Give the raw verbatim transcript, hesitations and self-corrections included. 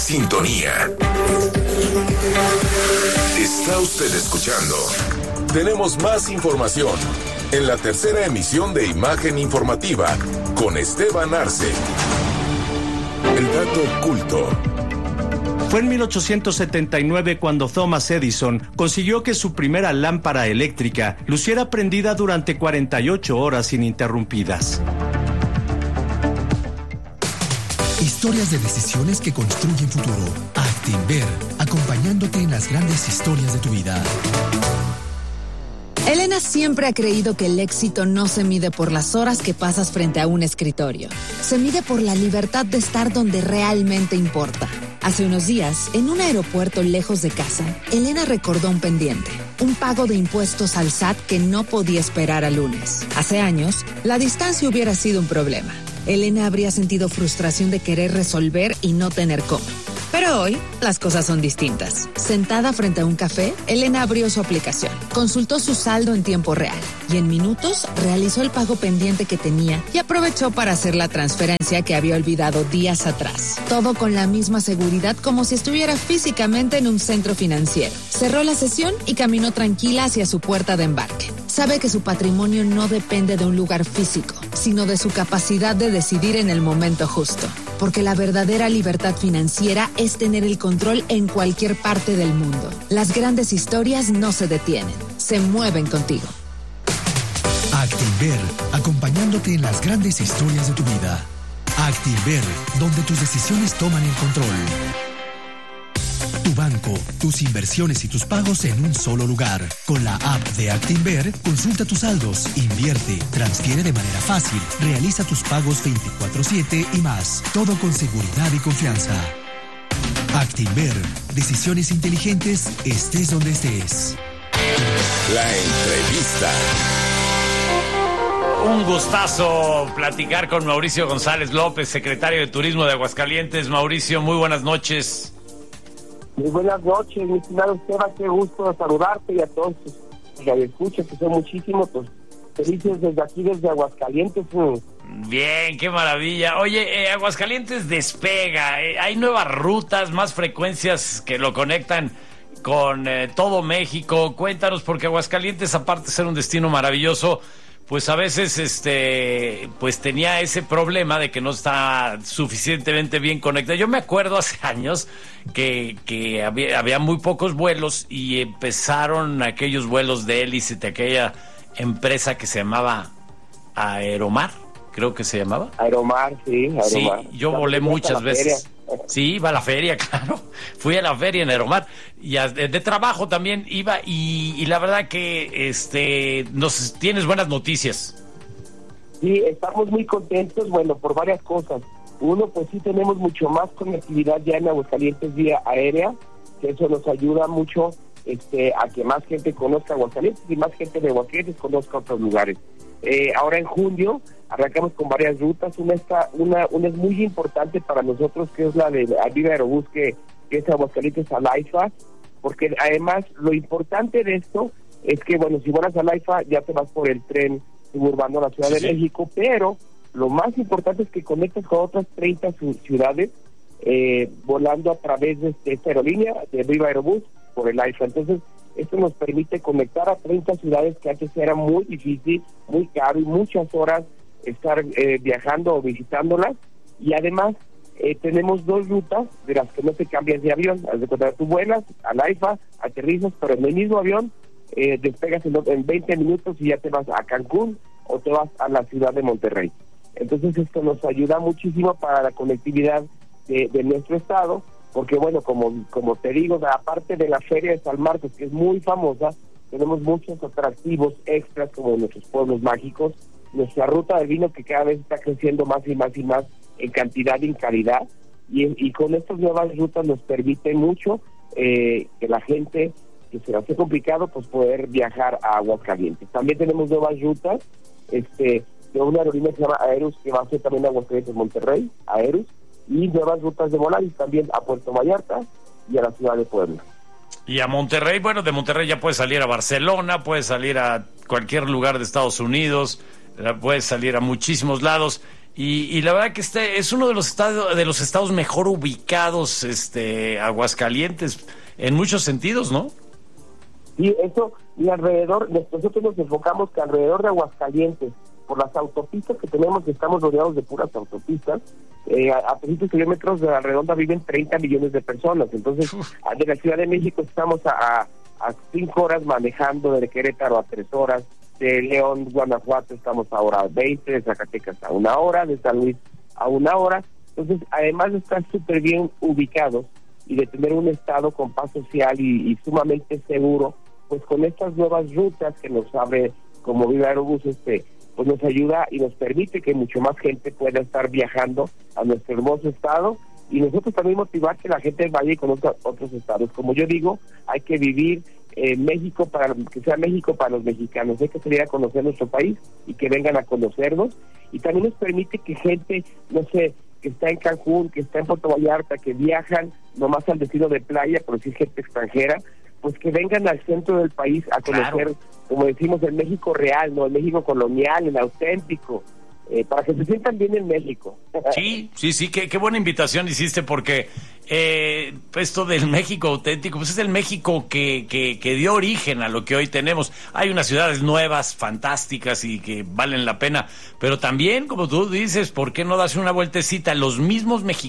sintonía. Está usted escuchando. Tenemos más información en la tercera emisión de Imagen Informativa con Esteban Arce. El dato oculto. Fue en mil ochocientos setenta y nueve cuando Thomas Edison consiguió que su primera lámpara eléctrica luciera prendida durante cuarenta y ocho horas ininterrumpidas. Historias de decisiones que construyen futuro. Actinver, acompañándote en las grandes historias de tu vida. Elena siempre ha creído que el éxito no se mide por las horas que pasas frente a un escritorio. Se mide por la libertad de estar donde realmente importa. Hace unos días, en un aeropuerto lejos de casa, Elena recordó un pendiente, un pago de impuestos al S A T que no podía esperar al lunes. Hace años, la distancia hubiera sido un problema. Elena habría sentido frustración de querer resolver y no tener cómo. Pero hoy, las cosas son distintas. Sentada frente a un café, Elena abrió su aplicación, consultó su saldo en tiempo real y en minutos realizó el pago pendiente que tenía y aprovechó para hacer la transferencia que había olvidado días atrás. Todo con la misma seguridad como si estuviera físicamente en un centro financiero. Cerró la sesión y caminó tranquila hacia su puerta de embarque. Sabe que su patrimonio no depende de un lugar físico, sino de su capacidad de decidir en el momento justo. Porque la verdadera libertad financiera es tener el control en cualquier parte del mundo. Las grandes historias no se detienen, se mueven contigo. Actinver, acompañándote en las grandes historias de tu vida. Actinver, donde tus decisiones toman el control. Tu banco, tus inversiones y tus pagos en un solo lugar. Con la app de Actinver, consulta tus saldos, invierte, transfiere de manera fácil, realiza tus pagos veinticuatro siete y más. Todo con seguridad y confianza. Actinver, decisiones inteligentes, estés donde estés. La entrevista. Un gustazo platicar con Mauricio González López, secretario de Turismo de Aguascalientes. Mauricio, muy buenas noches. Muy buenas noches, mi estimado Esteban, qué gusto saludarte y a todos tus radioescuchas, que son muchísimos, pues felices desde aquí, desde Aguascalientes. Bien, qué maravilla. Oye, eh, Aguascalientes despega, eh, hay nuevas rutas, más frecuencias que lo conectan con eh, todo México. Cuéntanos, porque Aguascalientes, aparte de ser un destino maravilloso, pues a veces este pues tenía ese problema de que no está suficientemente bien conectado. Yo me acuerdo hace años que, que había, había muy pocos vuelos y empezaron aquellos vuelos de hélice de aquella empresa que se llamaba Aeromar, creo que se llamaba. Aeromar, sí, Aeromar. Sí, yo volé muchas veces. Feria. Sí, iba a la feria, claro. Fui a la feria en Aeromar y a, de, de trabajo también iba y, y la verdad que este nos tienes buenas noticias. Sí, estamos muy contentos, bueno, por varias cosas. Uno, pues sí tenemos mucho más conectividad ya en Aguascalientes vía aérea, que eso nos ayuda mucho este a que más gente conozca Aguascalientes y más gente de Aguascalientes conozca otros lugares. Eh, ahora en junio arrancamos con varias rutas. Una está, una, una es muy importante para nosotros, que es la de Viva Aerobús, que, que es Aguascalientes a Laifa, porque además lo importante de esto es que, bueno, si vuelas a Laifa ya te vas por el tren suburbano a la Ciudad sí, de México, pero lo más importante es que conectas con otras treinta ciudades eh, volando a través de esta aerolínea de Viva Aerobús por el Laifa. Entonces, esto nos permite conectar a treinta ciudades que antes era muy difícil, muy caro y muchas horas estar eh, viajando o visitándolas. Y además eh, tenemos dos rutas de las que no te cambias de avión. Haz de cuenta, tú vuelas a Laifa, aterrizas, pero en el mismo avión eh, despegas en, en veinte minutos y ya te vas a Cancún o te vas a la ciudad de Monterrey. Entonces esto nos ayuda muchísimo para la conectividad de, de nuestro estado, porque bueno, como como te digo, aparte de la Feria de San Marcos, que es muy famosa, tenemos muchos atractivos extras como nuestros pueblos mágicos, nuestra ruta del vino que cada vez está creciendo más y más y más en cantidad y en calidad, y, y con estas nuevas rutas nos permite mucho eh, que la gente que se le hace complicado pues poder viajar a Aguascalientes. También tenemos nuevas rutas este de una aerolínea que se llama Aerus, que va a ser también a Aguascalientes, Monterrey, Aerus, y nuevas rutas de Volaris también a Puerto Vallarta y a la ciudad de Puebla. Y a Monterrey, bueno, de Monterrey ya puedes salir a Barcelona, puedes salir a cualquier lugar de Estados Unidos, puedes salir a muchísimos lados. Y, y la verdad que este es uno de los estados, de los estados mejor ubicados, este, Aguascalientes, en muchos sentidos, ¿no? Y eso, y alrededor, nosotros nos enfocamos que alrededor de Aguascalientes, por las autopistas que tenemos, estamos rodeados de puras autopistas, eh, a, a trescientos kilómetros de la redonda viven treinta millones de personas. Entonces, Uf. de la Ciudad de México estamos a, a, a cinco horas manejando, de Querétaro a tres horas, de León, Guanajuato estamos ahora a veinte, de Zacatecas a una hora, de San Luis a una hora. Entonces, además de estar súper bien ubicados y de tener un estado con paz social y, y sumamente seguro, pues con estas nuevas rutas que nos abre como Viva Aerobús, este pues nos ayuda y nos permite que mucho más gente pueda estar viajando a nuestro hermoso estado, y nosotros también motivar que la gente vaya y conozca otros estados. Como yo digo, hay que vivir en México para que sea México para los mexicanos, hay que salir a conocer nuestro país y que vengan a conocernos, y también nos permite que gente, no sé, que está en Cancún, que está en Puerto Vallarta, que viajan nomás al destino de playa, por decir gente extranjera, pues que vengan al centro del país a conocer, claro, como decimos, el México real, no el México colonial, el auténtico, eh, para que se sientan bien en México. Sí, sí, sí, qué, qué buena invitación hiciste, porque eh, esto del México auténtico, pues es el México que, que, que dio origen a lo que hoy tenemos. Hay unas ciudades nuevas, fantásticas y que valen la pena, pero también, como tú dices, ¿por qué no darse una vueltecita? Los mismos mexicanos